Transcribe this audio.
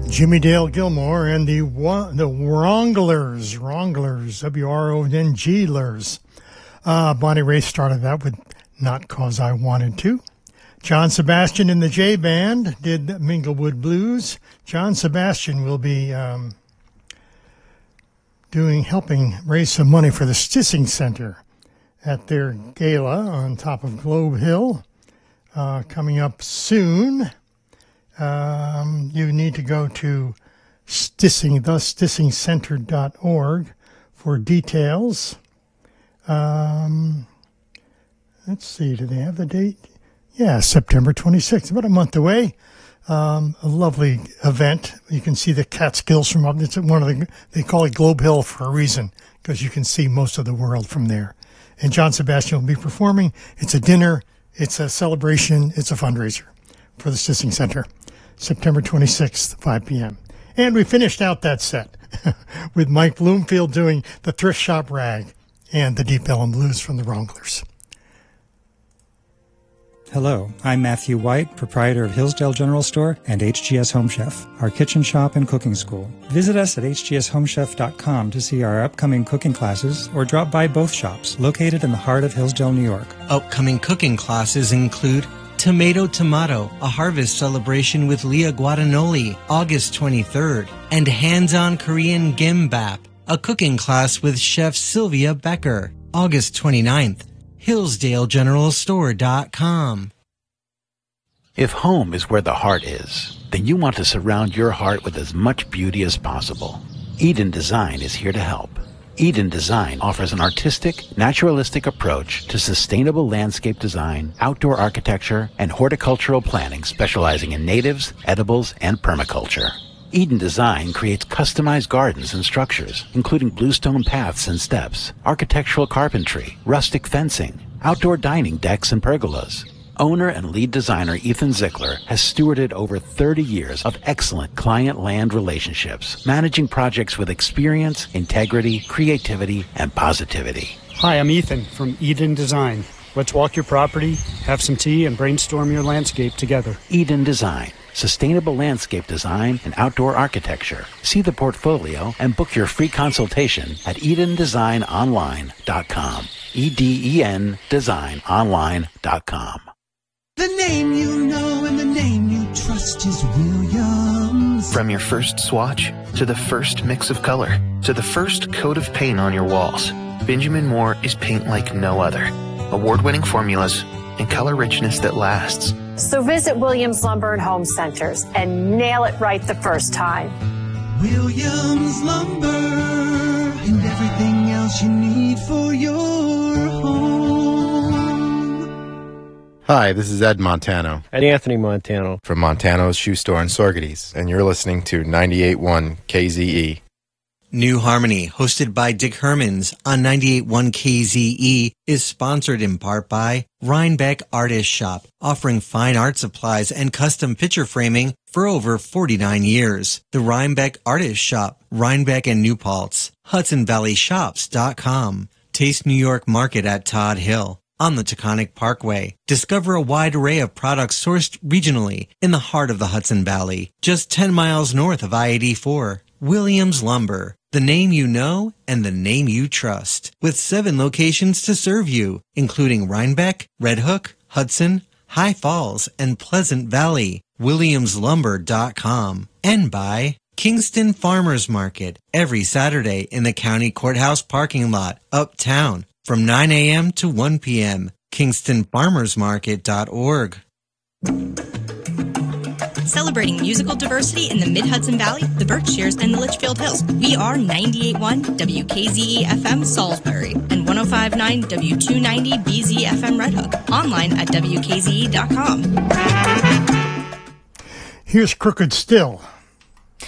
Jimmy Dale Gilmore and the Wronglers, W-R-O-N-G-lers. Bonnie Raitt started that with Not 'Cause I Wanted To. John Sebastian and the J Band did Minglewood Blues. John Sebastian will be helping raise some money for the Stissing Center at their gala on top of Globe Hill coming up soon. You need to go to thestissingcenter.org for details. Let's see, do they have the date? Yeah, September 26th, about a month away. A lovely event. You can see the Catskills from up. It's they call it Globe Hill for a reason, because you can see most of the world from there. And John Sebastian will be performing. It's a dinner, it's a celebration, it's a fundraiser for the Stissing Center. September 26th, 5 p.m. And we finished out that set with Mike Bloomfield doing the Thrift Shop Rag and the Deep Ellum Blues from the Wronglers. Hello, I'm Matthew White, proprietor of Hillsdale General Store and HGS Home Chef, our kitchen shop and cooking school. Visit us at hgshomechef.com to see our upcoming cooking classes or drop by both shops located in the heart of Hillsdale, New York. Upcoming cooking classes include Tomato, a harvest celebration with Leah Guadagnoli, August 23rd, and Hands-on Korean Gimbap, a cooking class with Chef Sylvia Becker, August 29th. HillsdaleGeneralStore.com. If home is where the heart is, then you want to surround your heart with as much beauty as possible. Eden Design is here to help. Eden Design offers an artistic, naturalistic approach to sustainable landscape design, outdoor architecture, and horticultural planning, specializing in natives, edibles, and permaculture. Eden Design creates customized gardens and structures, including bluestone paths and steps, architectural carpentry, rustic fencing, outdoor dining decks and pergolas. Owner and lead designer Ethan Zickler has stewarded over 30 years of excellent client-land relationships, managing projects with experience, integrity, creativity, and positivity. Hi, I'm Ethan from Eden Design. Let's walk your property, have some tea, and brainstorm your landscape together. Eden Design. Sustainable landscape design and outdoor architecture. See the portfolio and book your free consultation at EdenDesignOnline.com. EDEN DesignOnline.com. The name you know and the name you trust is Williams. From your first swatch, to the first mix of color, to the first coat of paint on your walls, Benjamin Moore is paint like no other. Award-winning formulas and color richness that lasts. So visit Williams Lumber and Home Centers and nail it right the first time. Williams Lumber and everything else you need for your home. Hi, this is Ed Montano. And Anthony Montano. From Montano's Shoe Store in Sorgetes, and you're listening to 98.1 KZE. New Harmony, hosted by Dick Hermans on 98.1 KZE, is sponsored in part by Rhinebeck Artist Shop, offering fine art supplies and custom picture framing for over 49 years. The Rhinebeck Artist Shop, Rhinebeck and New Paltz, HudsonValleyShops.com. Taste New York Market at Todd Hill on the Taconic Parkway. Discover a wide array of products sourced regionally in the heart of the Hudson Valley, just 10 miles north of I-84. Williams Lumber, the name you know and the name you trust, with 7 locations to serve you, including Rhinebeck, Red Hook, Hudson, High Falls, and Pleasant Valley. WilliamsLumber.com. And by Kingston Farmers Market, every Saturday in the County Courthouse parking lot, uptown, from 9 a.m. to 1 p.m. KingstonFarmersMarket.org. Celebrating musical diversity in the Mid-Hudson Valley, the Berkshires, and the Litchfield Hills. We are 98.1 WKZE FM Salisbury and 105.9 W290 BZ FM Red Hook. Online at WKZE.com. Here's Crooked Still.